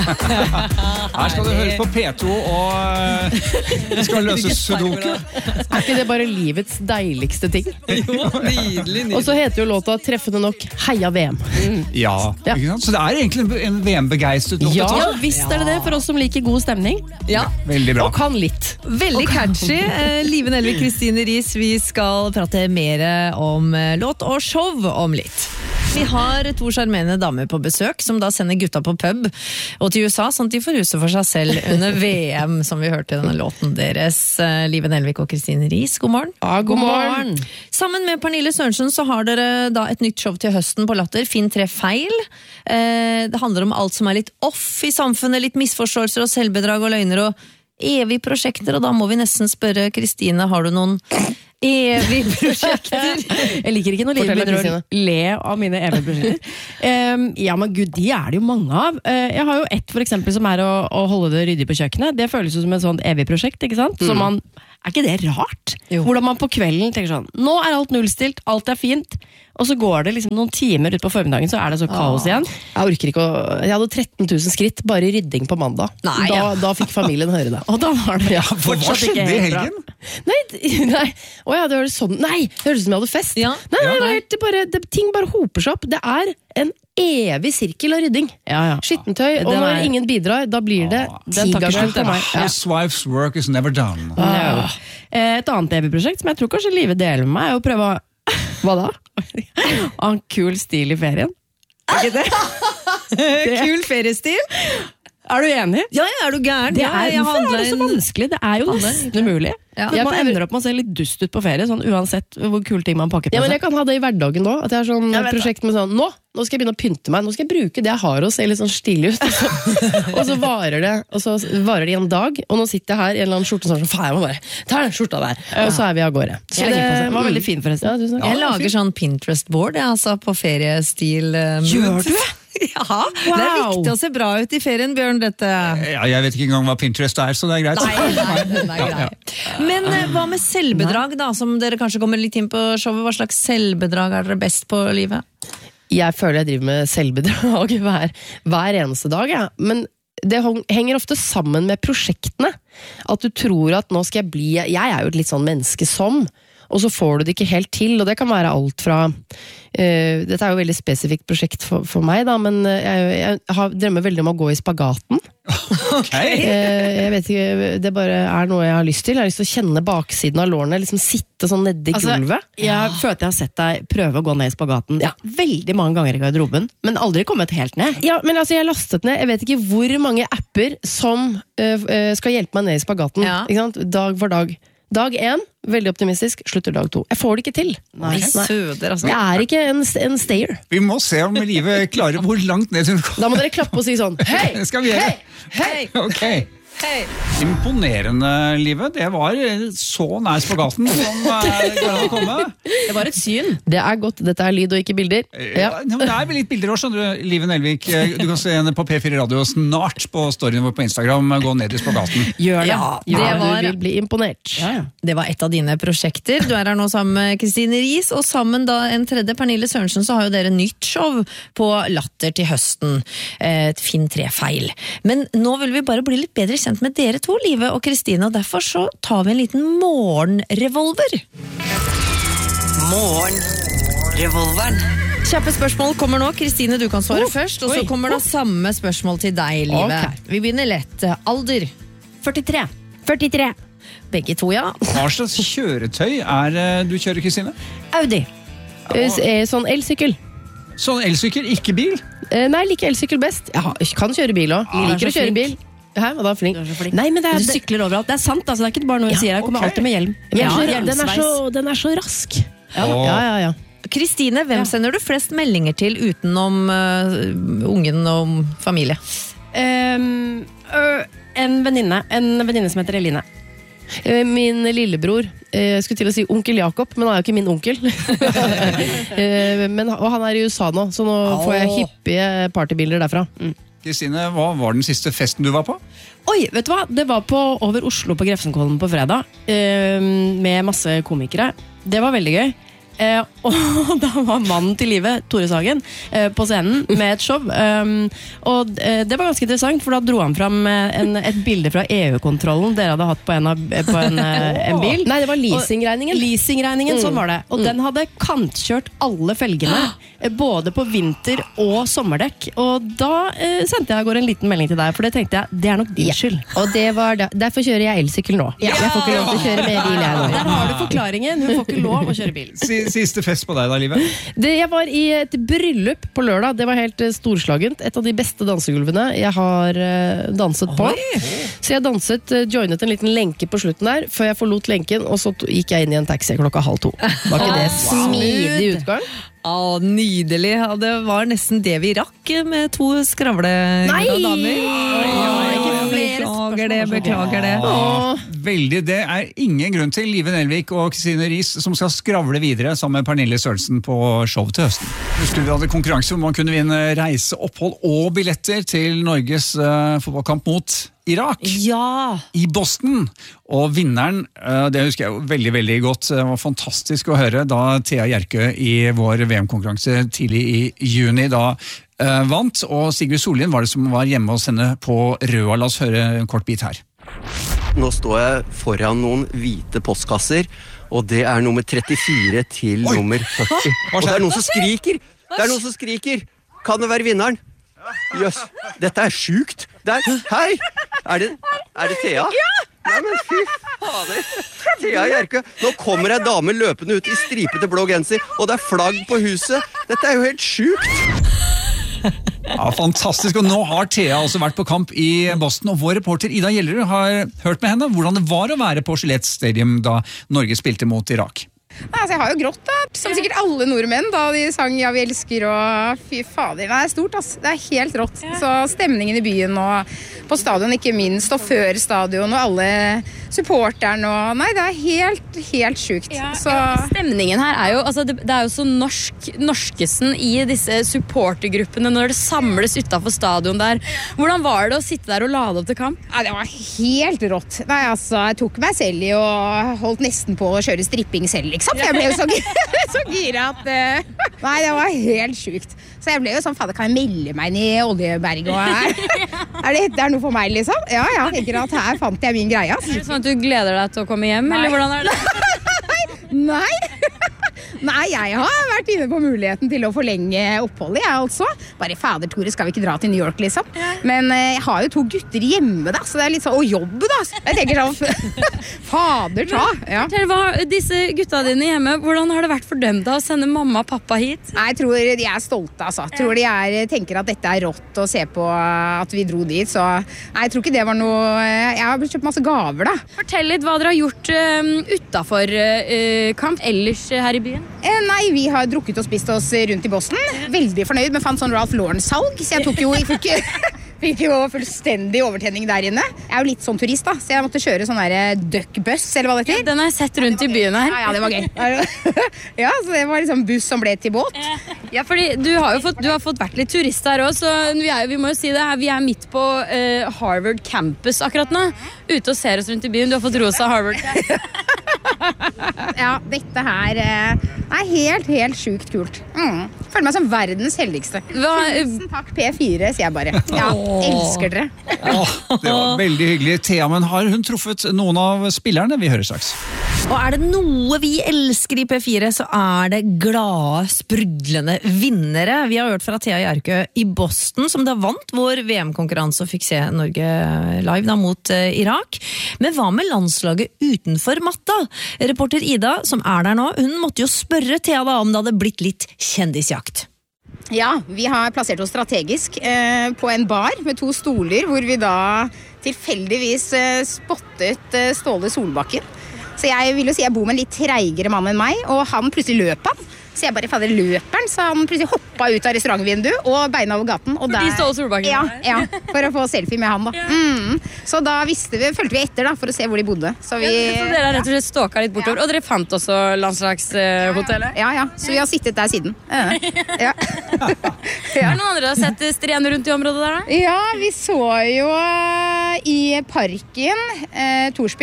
Her skal du høre på P2 og skal løse sudoku. Ikke det bare livets deiligste ting? Jo, nydelig. Og så heter jo låta treffende nok Heia VM. Ja, ikke sant? Så det er egentlig en VM-begeistret låt. Ja, visst er det for oss som liker god stemning. Ja, Veldig bra. Og kan litt. veldig catchy. Live Nelvik, Kristine Riis, vi skal prate mer om låt og show om litt. Vi har to sjarmerende damer på besøk som da sender gutta på pub og til USA, sånn at de får huset for seg selv under VM, som vi hørte i denne låten deres. Live Nelvik og Kristine Riis, god morgen. Ja, god morgen. Sammen med Pernille Sørensen så har dere da et nytt show til høsten på Latter, Finn 3 feil. Det handler om alt som er litt off i samfunnet, litt misforståelser og selvbedrag og løgner og evige prosjekter, og da må vi nesten spørre Kristine, har du noen evige prosjekter? Jeg liker ikke når Liv begynner å le av mine evige prosjekter. Ja, men gud, de er det jo mange av. Jeg har jo ett for eksempel som er å holde det ryddig på kjøkkenet. Det føles jo som et sånt evig prosjekt, ikke sant? Så man, er ikke det rart? Jo. Hvordan man på kvelden tenker sånn, nå er alt nullstilt, alt er fint, og så går det liksom noen timer ut på formiddagen, så er det så kaos igjen. Jeg orker ikke jeg hadde 13 000 skritt bare i rydding på mandag. Nei, ja. Da fikk familien høre det. Og da var det For hva skjedde i helgen? Nei. Åja, det høres sånn. Nei, det høres ut som jeg hadde fest. Ja. Nei, det var helt, ting bare hoper seg opp. Det er en evig sirkel av rydding. Skittentøy, og når ingen bidrar, da blir det tigarsjøl for meg. Housewife's work is never done. No. Et annet evig prosjekt som jeg tror kanskje livet deler med meg, er å prøve å hva da? Ha en kul stil i ferien. Er ikke det? Kul feriestil. Er du enig? Ja, er du gæren? Hvorfor er det så vanskelig? Det er jo nesten umulig. Ja. Man ender opp med å se litt dust ut på ferie, sånn uansett hvor kule ting man pakker på seg. Men jeg kan ha det i hverdagen nå, at jeg har sånn prosjekt med sånn, nå skal jeg begynne å pynte meg, nå skal jeg bruke det jeg har og se litt sånn stilig ut, og så varer det i en dag, og nå sitter jeg her i en eller annen skjorte sånn, faen, jeg må bare ta den skjorta der, og så er vi av gårde. Så det var veldig fint forresten. Jeg lager sånn Pinterest-board, altså på feriestil. Gjør du? Ja, det er viktig å se bra ut i ferien, Bjørn, dette. Ja, jeg vet ikke engang hva Pinterest er, så det er greit. Nei. Men hva med selvbedrag da, som dere kanskje kommer litt inn på showet? Hva slags selvbedrag er dere best på livet? Jeg føler jeg driver med selvbedrag hver eneste dag, ja. Men det henger ofte sammen med prosjektene. At du tror at nå skal jeg bli, jeg er jo et litt sånn menneske som, og så får du det ikke helt til, og det kan være alt fra dette er jo et veldig spesifikt prosjekt for meg da, men jeg drømmer veldig om å gå i spagaten. Jeg vet ikke, det bare er noe jeg har lyst til. Jeg har lyst til å kjenne baksiden av lårene, liksom sitte sånn nede i gulvet. Jeg føler at jeg har sett deg prøve å gå ned i spagaten veldig mange ganger i garderoben, men aldri kommet helt ned. Ja, men altså, jeg har lastet ned, jeg vet ikke hvor mange apper som skal hjelpe meg ned i spagaten, ikke sant? Dag for dag. Dag 1, veldig optimistisk, slutter dag 2. Jeg får det ikke til. Nei. Søder, altså. Jeg er ikke en stayer. Vi må se om livet klarer hvor langt ned til. Da må dere klappe og si sånn, hei, skal vi gjøre? hei, Ok. Hei. Imponerende, livet. Det var så nær spagaten som kan komme. Det var et syn. Det er godt, dette er lyd og ikke bilder. Ja, men det er litt bilder også, skjønner du, Live Nelvik. Du kan se henne på P4 Radio snart på storyen vår på Instagram. Gå ned i spagaten. Gjør det. Du vil bli imponert. Det var et av dine prosjekter. Du er her nå sammen med Kristine Riis, og sammen da en tredje, Pernille Sørensen, så har jo dere nytt show på Latter til høsten. Finn 3 feil. Men nå vil vi bare bli litt bedre kjent med dere to, Live og Kristine, og derfor så tar vi en liten morgenrevolver. Morgenrevolveren. Kjappe spørsmål kommer nå. Kristine, du kan svare først, og så kommer det samme spørsmål til deg, Live. Vi begynner lett. Alder? 43. Begge to, ja. Hva slags kjøretøy er du kjører, Kristine? Audi. Sånn elsykkel. Sånn elsykkel, ikke bil? Nei, jeg liker elsykkel best. Jeg kan kjøre bil også. Jeg liker å kjøre bil. Hæ, hva da, flink? Nei, men du sykler overalt. Det er sant, altså. Det er ikke bare noe jeg sier. Jeg kommer alltid med hjelm. Den er så rask. Ja. Kristine, hvem sender du flest meldinger til utenom ungen og familie? En venninne som heter Eline. Min lillebror, jeg skulle til å si onkel Jakob, men han er jo ikke min onkel. Og han er i USA nå, så nå får jeg hippige partybilder derfra. Kristine, hva var den siste festen du var på? Oi, vet du hva? Det var på over Oslo på Grefsenkollen på fredag, med masse komikere. Det var veldig gøy. Og da var mannen til livet, Tore Sagen, på scenen med et show. Og det var ganske interessant, for da dro han fram et bilde fra EU-kontrollen dere hadde hatt på en bil. Nei, det var leasingregningen. Leasingregningen, sånn var det. Og den hadde kantkjørt alle felgene, både på vinter- og sommerdekk. Og da sendte jeg en liten melding til deg, for det tenkte jeg, det er nok din skyld. Og det var derfor kjører jeg elsykkel nå. Jeg får ikke lov til å kjøre med bil, jeg nå. Der har du forklaringen. Hun får ikke lov å kjøre bil. Siste fest på deg da, Live? Jeg var i et bryllup på lørdag. Det var helt storslagent. Et av de beste dansegulvene jeg har danset på. Så jeg joinet en liten lenke på slutten der, før jeg forlot lenken, og så gikk jeg inn i en taxi 1:30. Var ikke det smidig utgang? Nydelig. Det var nesten det vi rakk med 2 skravleglade damer. Beklager det. Veldig, det er ingen grunn til Live Nelvik og Kristine Riis som skal skravle videre sammen med Pernille Sørensen på show til høsten. Husker du hadde konkurranse hvor man kunne vinne reise, opphold og billetter til Norges fotballkamp mot Irak? Ja! I Boston. Og vinneren, det husker jeg jo veldig, veldig godt. Det var fantastisk å høre da Thea Hjerkø i vår VM-konkurranse tidlig i juni da vant, og Sigrid Sollien var det som var hjemme hos henne på Røa. La oss høre en kort bit her. Nå står jeg foran noen hvite postkasser, og det er nummer 34 til nummer 40. Og det er noen som skriker! Det er noen som skriker! Kan det være vinneren? Jøss, dette er sjukt! Hei! Er det Thea? Ja! Nei, men fy fader! Thea Hjerkø. Nå kommer ei dame løpende ut i stripete blå genser, og det er flagg på huset. Dette er jo helt sjukt! Ja, fantastisk, og nå har Thea også vært på kamp i Boston, og vår reporter Ida Gjellerud har hørt med henne hvordan det var å være på Gillette Stadium da Norge spilte mot Irak. Altså, jeg har jo grått da, som sikkert alle nordmenn da de sang Ja, vi elsker og fy fader, det er stort ass, det er helt rått. Så stemningen i byen og på stadion ikke minst, og før stadion og alle supporterne og nei, det er helt sjukt. Ja, så stemningen her er jo, altså det er jo så norskesen i disse supportergruppene når det samles utenfor stadion der. Hvordan var det å sitte der og lade opp til kamp? ja, det var helt rått. Nei, altså, jeg tok meg selv i og holdt nesten på å kjøre stripping selv, liksom. Jeg ble jo så gira at nei, det var helt sjukt. Så jeg ble jo sånn, fader, kan jeg melde meg inn i Oljeberg og det er noe for meg, liksom? Ja, jeg tenker at her fant jeg min greie, ass. Er det sånn at du gleder deg til å komme hjem, eller hvordan er det? Nei, jeg har vært inne på muligheten til å forlenge oppholdet, jeg altså. Bare fader, Tore, skal vi ikke dra til New York, liksom? Men jeg har jo 2 gutter hjemme, da, så det er litt sånn, og jobb, da. Jeg tenker sånn, fader, ta. Ja. Disse gutta dine hjemme, hvordan har det vært for dem da å sende mamma og pappa hit? Nei, jeg tror de er stolte, altså. Jeg tror de tenker at dette er rått å se på at vi dro dit, så nei, jeg tror ikke det var noe. Jeg har kjøpt masse gaver, da. Fortell litt hva dere har gjort utenfor kamp ellers her i byen. Nei, vi har drukket og spist oss rundt i Boston. Veldig fornøyd, men fant sånn Ralph Lauren-salg, så jeg fikk jo fullstendig overtenning der inne. Jeg er jo litt sånn turist, da, så jeg måtte kjøre sånn der duckbuss, eller hva det heter. Den har jeg sett rundt i byen her. Ja, det var gøy. Ja, så det var liksom buss som ble til båt. Ja, fordi du har fått vært litt turist her også, så vi må jo si det, vi er midt på Harvard campus akkurat nå, ute og ser oss rundt i byen. Du har fått rosa Harvard. Ja, dette her er helt sjukt kult. Føler meg som verdens heldigste. Tusen takk P4, sier jeg bare. Ja, elsker dere. Det var veldig hyggelig. Thea, men har hun truffet noen av spillerne? Vi hører straks. Og er det noe vi elsker i P4, så er det glade, sprudlende vinnere. Vi har hørt fra Thea Hjerkø i Boston, som da vant vår VM-konkurranse og fikk se Norge live da mot Irak. Men hva med landslaget utenfor matta? Reporter Ida, som er der nå, hun måtte jo spørre Thea da om det hadde blitt litt kjendisjakt. Ja, vi har plassert oss strategisk på en bar med 2 stoler, hvor vi da tilfeldigvis spottet Ståle Solbakken. Så jeg vil jo si jeg bor med en litt treigere mann enn meg, og han plutselig løp han. Så jeg bare, fader, løperen, så han plutselig hoppet ut av restaurantvinduet og beina over gaten. Og de Ståle Solbakken? Ja, for å få selfie med han da. Så da fulgte vi etter da, for å se hvor de bodde. Så dere har rett og slett ståket litt bortover, og dere fant også landslagshotellet? Ja, så vi har sittet der siden. Ja. Er det noen andre har sett strene rundt i området der da? Ja, vi så jo i parken Torsby.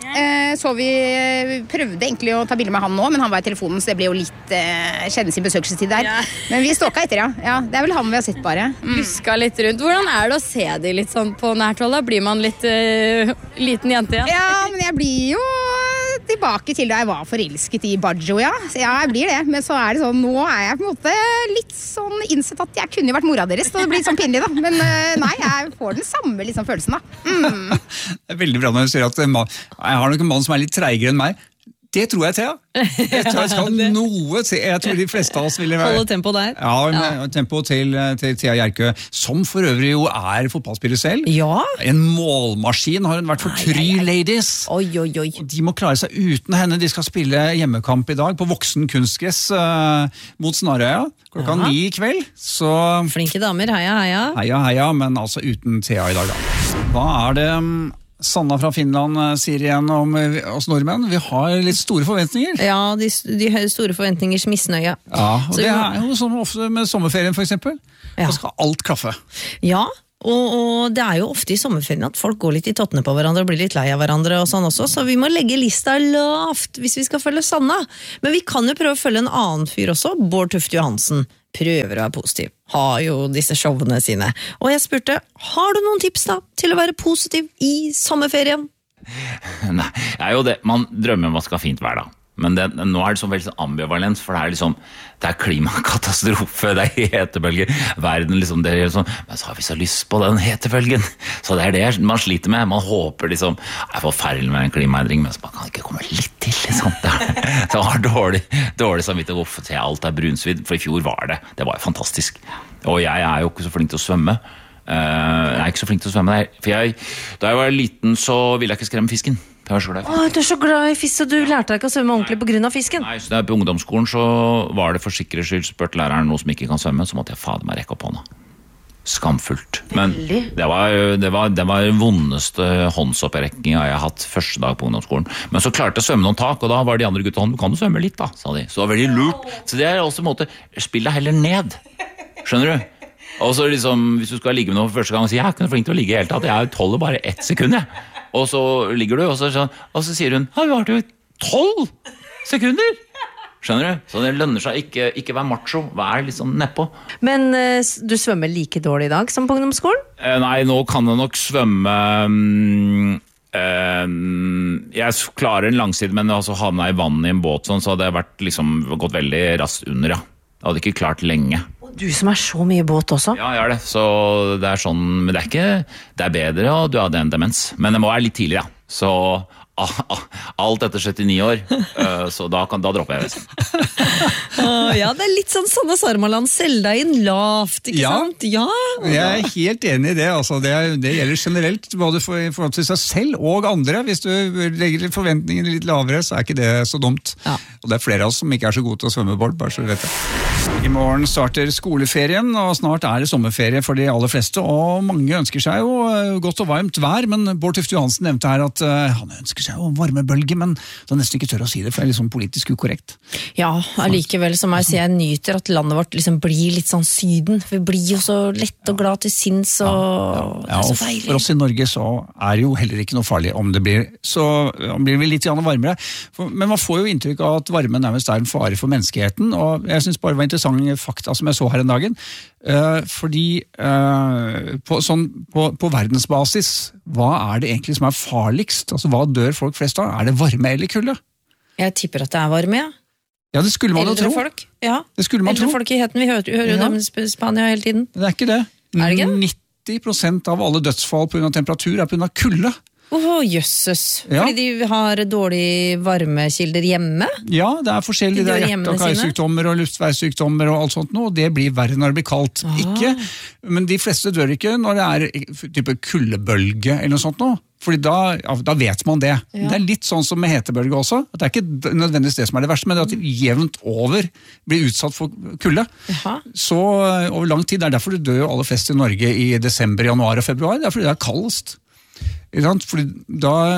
Så vi prøvde egentlig å ta bilder med han nå, men han var i telefonen, så det ble jo litt kjenne sin besøkelsestid der. Men vi stalka etter, ja. Det er vel han vi har sett bare. Luska litt rundt. Hvordan er det å se de litt sånn på nært hold? Da blir man litt liten jente igjen? Ja, men jeg blir jo tilbake til da jeg var forelsket i Baggio, ja. Så ja, jeg blir det. Men så er det sånn, nå er jeg på en måte litt sånn innsett at jeg kunne jo vært mora deres, så det blir litt sånn pinlig da. Men nei, jeg får den samme liksom, følelsen da. Det er veldig bra når du sier at jeg har nok en mann som er litt treigere enn meg. Det tror jeg, Thea. Jeg tror jeg skal noe til. Jeg tror de fleste av oss ville være... Holde tempo der. Ja, tempo til Thea Hjerkø, som for øvrig jo er fotballspiller selv. Ja. En målmaskin har hun vært for Try Ladies. Oi. De må klare seg uten henne. De skal spille hjemmekamp i dag på voksen kunstgress mot Snarøya. 9:00 i kveld. Så... Flinke damer, heia. Heia, men altså uten Thea i dag da. Hva er det... Sanna fra Finland sier igjen om oss nordmenn. Vi har litt store forventninger. Ja, de har store forventningers misnøye. Ja, og det er jo som ofte med sommerferien for eksempel. Da skal alt klaffe. Ja, og det er jo ofte i sommerferien at folk går litt i tottene på hverandre og blir litt lei av hverandre og sånn også, så vi må legge lista lavt hvis vi skal følge Sanna. Men vi kan jo prøve å følge en annen fyr også, Bård Tufte Johansen. Prøver å være positiv, har jo disse showene sine. Og jeg spurte, har du noen tips da til å være positiv i sommerferien? Nei, jo det. Man drømmer om hva skal fint være da. Men nå er det så veldig ambivalent, for det er klimakatastrofe, det er hetebølger, verden liksom, det er sånn, men så har vi så lyst på den hetebølgen, så det er det man sliter med, man håper liksom, det er forferdelig med en klimaendring, men man kan ikke komme litt til, liksom, det var dårlig samvittighet, hvorfor til alt er brunsvidd, for i fjor var det var jo fantastisk, og jeg er jo ikke så flink til å svømme, jeg er ikke så flink til å svømme, for da jeg var liten så ville jeg ikke skremme fisken. Du er så glad i fisk, og du lærte deg ikke å svømme ordentlig på grunn av fisken. Nei, så på ungdomsskolen så var det for sikkerhets skyld spurt læreren noe som ikke kan svømme, så måtte jeg fader meg rekke opp hånda. Skamfullt. Men det var vondeste håndsopprekninga jeg har hatt første dag på ungdomsskolen. Men så klarte jeg å svømme noen tak, og da var de andre gutta hånd, du kan jo svømme litt da, sa de. Så det var veldig lurt. Så det er også en måte, spill deg heller ned. Skjønner du? Og så liksom, hvis du skal ligge med noe for første gang og si, jeg er ikke noe flink til å ligge i hele tatt, jeg holder bare 1 sekund, jeg. Og så ligger du, og så sier hun, vi har jo 12 sekunder. Skjønner du? Så det lønner seg ikke være macho, vær litt sånn nedpå. Men du svømmer like dårlig i dag som på ungdomsskolen? Nei, nå kan jeg nok svømme... jeg klarer en langside, men altså havna i vannet i en båt sånn, så hadde jeg gått veldig raskt under, ja. Jeg hadde ikke klart lenge. Du som er så mye båt også? Ja, jeg er det. Så det er sånn, men det er bedre å dø av det enn demens. Men det må være litt tidlig, ja. Så alt etter 79 år, så da dropper jeg det. Ja, det er litt sånn Sanna Sarmaland, selv deg inn lavt, ikke sant? Ja. Jeg er helt enig i det, altså. Det gjelder generelt, både i forhold til seg selv og andre. Hvis du legger forventningene litt lavere, så er ikke det så dumt. Ja. Og det er flere av oss som ikke er så gode til å svømme bort, bare så du vet det. I morgen starter skoleferien, og snart er det sommerferie for de aller fleste, og mange ønsker seg jo godt og varmt vær, men Bård Tufte Johansen nevnte her at han ønsker seg jo varmebølge, men så nesten ikke tør å si det, for det er litt sånn politisk ukorrekt. Ja, allikevel som jeg nyter at landet vårt liksom blir litt sånn syden, vi blir jo så lett og glad til sinns, og det er så deilig. For oss i Norge så er det jo heller ikke noe farlig om det blir litt varmere, men man får jo inntrykk av at varmen nærmest er en fare for menneskeheten, og jeg synes bare det var interessant fakta som jeg så her en dagen, fordi på verdensbasis, hva er det egentlig som er farligst? Altså, hva dør folk flest av? Er det varme eller kulde? Jeg tipper at det er varme, ja. Ja, det skulle man jo tro. Folk, ja. Det skulle man Eldre folk i heten, vi hører jo dem i Spania hele tiden. Det er ikke det. Er det ikke? 90% av alle dødsfall på grunn av temperatur er på grunn av kulde. Jøsses. Fordi de har dårlige varmekilder hjemme? Ja, det er forskjellige. Det er hjerte- og karsykdommer og luftveissykdommer og alt sånt nå, og det blir verre når det blir kaldt. Ikke, men de fleste dør ikke når det er type kuldebølge eller noe sånt nå. Fordi da vet man det. Ja. Det er litt sånn som med hetebølge også. At det er ikke nødvendigvis det som er det verste, men det at de jevnt over blir utsatt for kulde. Så over lang tid, det er derfor det dør jo aller flest i Norge i desember, januar og februar. Det er fordi det er kaldest. Fordi da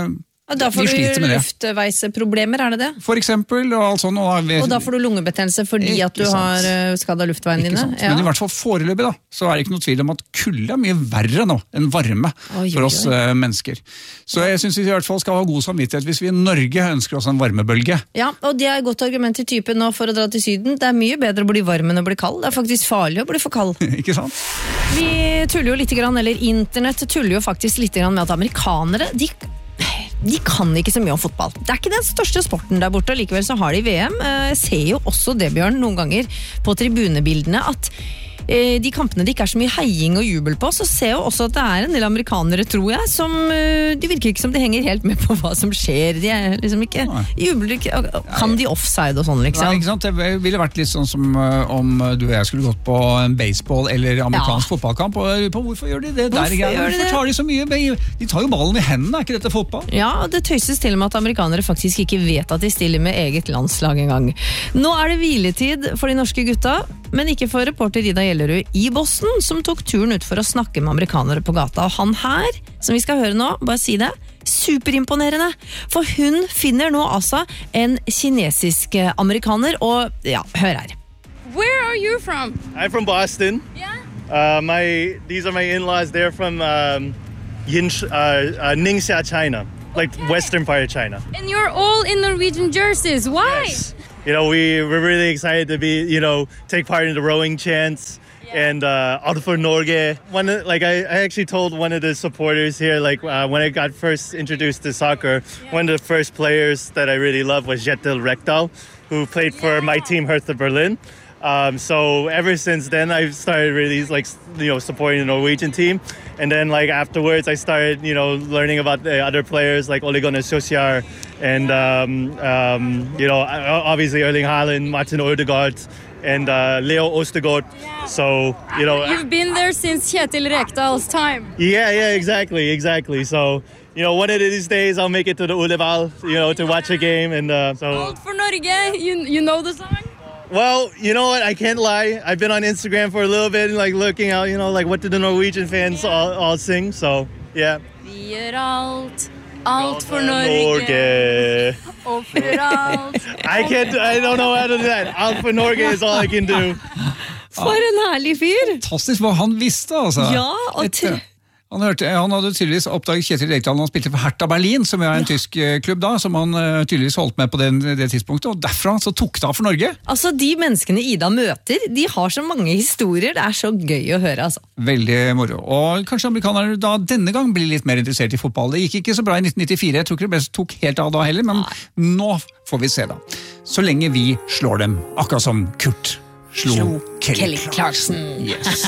Da får De sliter med du det. luftveisproblemer, er det det? For eksempel, og alt sånn. Og da får du lungebetennelse fordi at du Ikke sant. har skadet luftveiene Ikke dine? sant? Men i hvert fall foreløpig da, så er det ikke noe tvil om at kulde er mye verre nå enn varme Oi, for oss oi. mennesker. Så jeg synes vi i hvert fall skal ha god samvittighet hvis vi i Norge ønsker oss en varmebølge. Ja, og det er et godt argument til typen nå for å dra til syden. Det er mye bedre å bli varm enn å bli kald. Det er faktisk farlig å bli for kald. Ikke sant? Vi tuller jo litt grann, eller internett tuller jo faktisk litt grann med at amerikanere, de kan ikke så mye om fotball. Det er ikke den største sporten der borte, likevel så har de VM. Jeg ser jo også det, Bjørn, noen ganger på tribunebildene, at de kampene det ikke er så mye heiing og jubel på, så ser jeg jo også at det er en del amerikanere, tror jeg, som de virker ikke som de henger helt med på hva som skjer. De er liksom ikke jubler ikke, kan de offside og sånn, liksom? Nei, ikke sant? Det ville vært litt sånn som om du og jeg skulle gått på en baseball eller amerikansk fotballkamp, og på hvorfor gjør de det der? Hvorfor tar de så mye? De tar jo ballen i hendene, er ikke dette fotball? Ja, det tøyses til med at amerikanere faktisk ikke vet at de stiller med eget landslag en gang. Nå er det hviletid for de norske gutta, men ikke for reporter Ida Gjellerud i Boston, som tok turen ut for å snakke med amerikanere på gata. Og han her, som vi skal høre nå, bare si det, superimponerende. For hun finner nå altså en kinesisk amerikaner, og ja, hør her. Where are you from? I'm from Boston. Yeah. These are my in-laws. They're from Ningxia, China, like western part of China. And you're all in Norwegian jerseys. Why? Yes. You know, we're really excited to be, take part in the rowing chants and Alt for Norge. I actually told one of the supporters here, when I got first introduced to soccer, one of the first players that I really loved was Kjetil Rekdal, who played for my team Hertha Berlin. So ever since then, I've started really supporting the Norwegian team. And then afterwards, I started, learning about the other players like Ole Gunnar Solskjær and, obviously Erling Haaland, Martin Ødegaard, and Leo Østegård. So, You've been there since Kjetil Rekdal's time. Yeah, exactly. So, one of these days I'll make it to the Ullevål, to watch a game. And Alt for Norge, you know the song? Well, you know what? I can't lie. I've been on Instagram for a little bit, looking out, what do the Norwegian fans all sing? So, yeah. Vi gjør alt for Norge. Overalt. I don't know how to do that. Alt for Norge is all I can do. For en herlig fyr! Fantastisk hva han visste, altså. Ja, og Han hadde tydeligvis oppdaget Kjetil Rekdal når han spilte for Hertha Berlin, som er en tysk klubb da, som han tydeligvis holdt med på det tidspunktet, og derfra så tok det av for Norge. Altså, de menneskene Ida møter, de har så mange historier, det er så gøy å høre, altså. Veldig moro. Og kanskje amerikanere da denne gang blir litt mer interessert i fotball. Det gikk ikke så bra i 1994, jeg tror ikke det tok helt av da heller, men nå får vi se da. Så lenge vi slår dem, akkurat som Kurt slo Kelly Clarkson. Yes.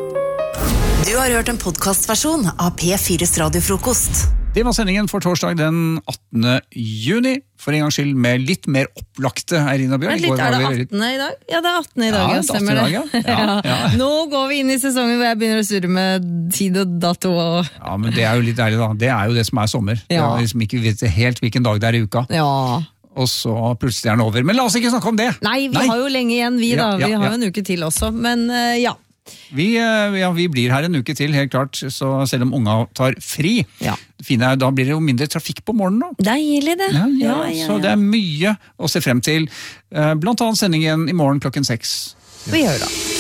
Du har hørt en podcastversjon av P4's radiofrokost. Det var sendingen for torsdag den 18. juni. For en gangs skyld med litt mer opplagte Eirina Bjørn. Er det 18. i dag? Ja, det er 18. i dag, ja, stemmer det. Ja. Nå går vi inn i sesongen hvor jeg begynner å surre med tid og dato. Ja, men det er jo litt deilig da. Det er jo det som er sommer. Ja. Det er liksom ikke vet helt hvilken dag det er i uka. Ja. Og så plutselig er den over. Men la oss ikke snakke om det! Nei, vi har jo lenge igjen, vi da. Vi har jo en uke til også, men ja. Vi blir her en uke til, helt klart, så selv om unga tar fri, det fine er, da blir det jo mindre trafikk på morgenen da. Deilig det. Ja. Så det er mye å se frem til, blant annet sendingen i morgen klokken 6. Vi gjør det.